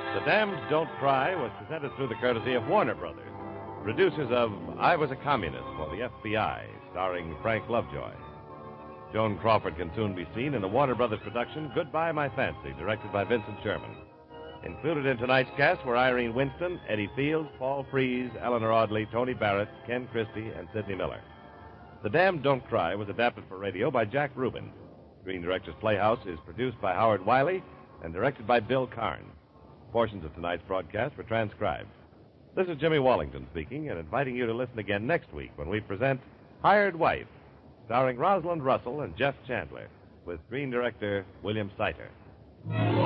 The Damned Don't Cry was presented through the courtesy of Warner Brothers, producers of I Was a Communist for the FBI, starring Frank Lovejoy. Joan Crawford can soon be seen in the Warner Brothers production Goodbye, My Fancy, directed by Vincent Sherman. Included in tonight's cast were Irene Winston, Eddie Fields, Paul Frees, Eleanor Audley, Tony Barrett, Ken Christie, and Sidney Miller. The Damned Don't Cry was adapted for radio by Jack Rubin. Screen Directors Playhouse is produced by Howard Wiley and directed by Bill Carnes. Portions of tonight's broadcast were transcribed. This is Jimmy Wallington speaking and inviting you to listen again next week when we present Hired Wife, starring Rosalind Russell and Jeff Chandler, with screen director William Seiter.